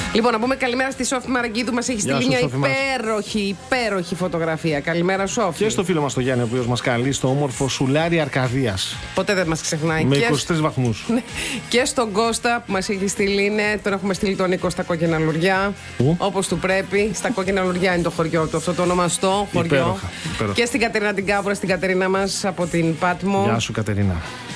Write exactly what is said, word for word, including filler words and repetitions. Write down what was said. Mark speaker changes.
Speaker 1: Λοιπόν, να πούμε καλημέρα στη Σόφη Μαραγκίδου. Μας έχει στείλει μια υπέροχη, υπέροχη φωτογραφία. Καλημέρα, Σόφη.
Speaker 2: Και στο φίλο μας τον Γιάννη, ο οποίος μας καλεί στο όμορφο Σουλάρι Αρκαδίας.
Speaker 1: Ποτέ δεν μας ξεχνάει.
Speaker 2: Με
Speaker 1: και
Speaker 2: είκοσι τρεις βαθμούς.
Speaker 1: Και στον Κώστα που μας έχει στείλει είναι. Τον έχουμε στείλει τον Νίκο στα Κόκκινα Λουριά. Όπως του πρέπει. Στα Κόκκινα Λουριά είναι το χωριό του, αυτό το ονομαστό χωριό.
Speaker 2: Υπέροχα, υπέροχα.
Speaker 1: Και στην Κατερίνα την Κάβουρα, στην Κατερίνα μας από την Πάτμο.
Speaker 2: Γεια σου, Κατερίνα.